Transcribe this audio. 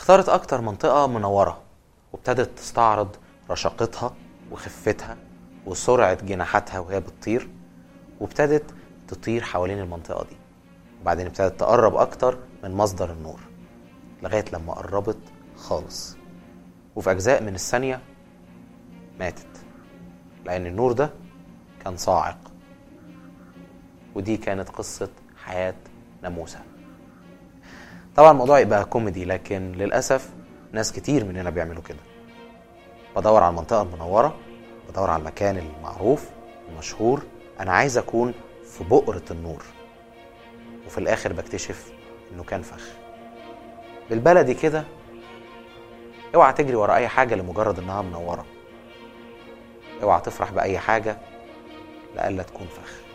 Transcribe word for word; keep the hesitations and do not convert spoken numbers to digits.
اختارت اكتر منطقة منورة وابتدت تستعرض رشاقتها وخفتها وسرعة جناحاتها وهي بتطير، وابتدت تطير حوالين المنطقة دي. وبعدين ابتدت تقرب اكتر من مصدر النور لغاية لما قربت خالص، وفي اجزاء من الثانية ماتت لان النور ده كان صاعق. ودي كانت قصة حياة ناموسة. طبعا الموضوع يبقى كوميدي، لكن للأسف ناس كتير مننا بيعملوا كده. بدور على المنطقة المنورة، بدور على المكان المعروف المشهور، أنا عايز أكون في بؤرة النور، وفي الآخر بكتشف إنه كان فخ. بالبلدي كده، اوعى تجري ورا أي حاجة لمجرد إنها منورة. اوعى تفرح بأي حاجة لألا تكون فخ.